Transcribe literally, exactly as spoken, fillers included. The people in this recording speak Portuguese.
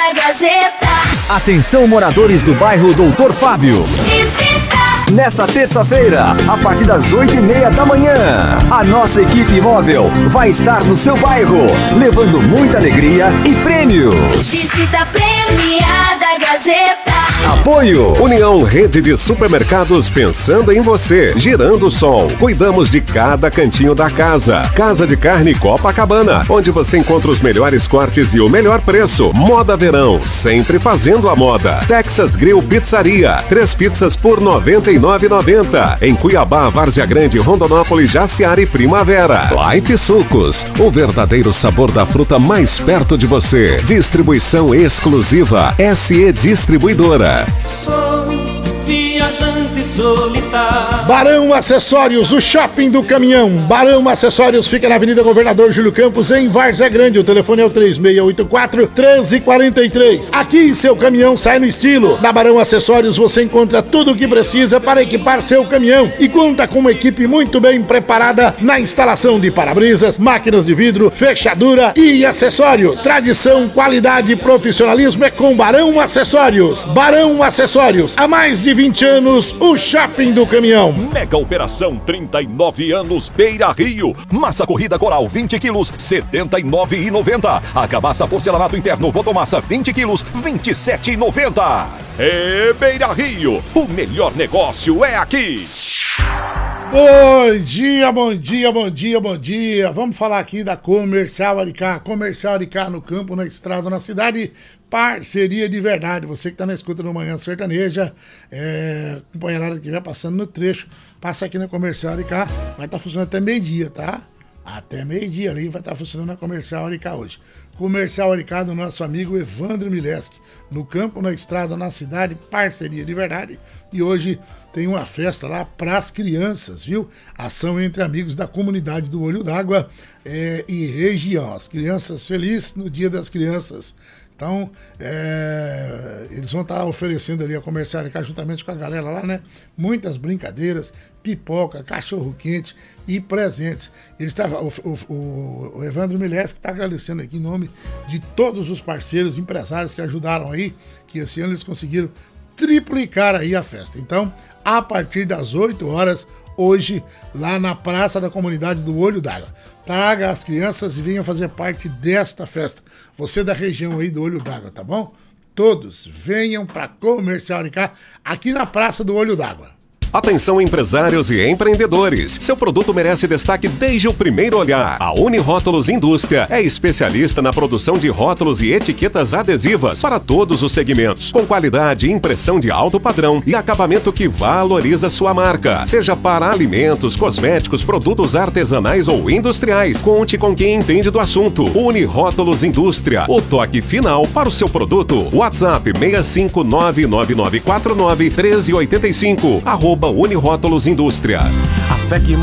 da Gazeta. Atenção, moradores do bairro Doutor Fábio. Visita. Nesta terça-feira, a partir das oito e meia da manhã, a nossa equipe móvel vai estar no seu bairro, levando muita alegria e prêmios. Visita premiada Gazeta. Apoio União Rede de Supermercados, pensando em você. Girando o Sol, cuidamos de cada cantinho da casa. Casa de Carne Copacabana, onde você encontra os melhores cortes e o melhor preço. Moda Verão, sempre fazendo a moda. Texas Grill Pizzaria, três pizzas por noventa e nove reais e noventa centavos. Em Cuiabá, Várzea Grande, Rondonópolis, Jaciara e Primavera. Life Sucos, o verdadeiro sabor da fruta mais perto de você. Distribuição exclusiva S E Distribuidora. Sou viajante solitário. Barão Acessórios, o shopping do caminhão. Barão Acessórios fica na Avenida Governador Júlio Campos, em Várzea Grande. O telefone é o três seis oito quatro, um três quatro três. Aqui seu caminhão sai no estilo. Na Barão Acessórios você encontra tudo o que precisa para equipar seu caminhão e conta com uma equipe muito bem preparada na instalação de para-brisas, máquinas de vidro, fechadura e acessórios. Tradição, qualidade e profissionalismo é com Barão Acessórios. Barão Acessórios, há mais de vinte anos, o shopping do caminhão. Mega Operação trinta e nove anos Beira Rio. Massa corrida coral vinte quilos, setenta e nove reais e noventa centavos. Argamassa porcelanato interno Votomassa vinte quilos, vinte e sete reais e noventa centavos. É Beira Rio, o melhor negócio é aqui. Bom dia, bom dia, bom dia, bom dia. Vamos falar aqui da Comercial Aricá. Comercial Aricá no campo, na estrada, na cidade. Parceria de verdade. Você que está na escuta do Manhã Sertaneja, é, companheirada que vai passando no trecho, passa aqui na Comercial Aricá. Vai estar tá funcionando até meio-dia, tá? Até meio-dia ali vai estar tá funcionando a Comercial Aricá hoje. Comercial Aricá do nosso amigo Evandro Mileski. No campo, na estrada, na cidade, parceria de verdade. E hoje tem uma festa lá para as crianças, viu? Ação entre amigos da comunidade do Olho d'Água é, e região. As crianças felizes no Dia das Crianças. Então, é, eles vão estar oferecendo ali a Comercial Aricá juntamente com a galera lá, né? Muitas brincadeiras, pipoca, cachorro-quente e presentes. Ele estava, o, o, o Evandro Mileski está agradecendo aqui em nome de todos os parceiros, empresários que ajudaram aí, que esse ano eles conseguiram triplicar aí a festa. Então, a partir das oito horas, hoje, lá na Praça da Comunidade do Olho d'Água. Traga as crianças e venham fazer parte desta festa. Você da região aí do Olho d'Água, tá bom? Todos venham para Comercial Aricá, aqui na Praça do Olho d'Água. Atenção, empresários e empreendedores. Seu produto merece destaque desde o primeiro olhar. A Unirótulos Indústria é especialista na produção de rótulos e etiquetas adesivas para todos os segmentos, com qualidade e impressão de alto padrão e acabamento que valoriza sua marca. Seja para alimentos, cosméticos, produtos artesanais ou industriais, conte com quem entende do assunto. Unirótulos Indústria, o toque final para o seu produto. WhatsApp seis cinco nove nove nove quatro nove um três oito cinco, arroba Unirótulos Indústria. A fé que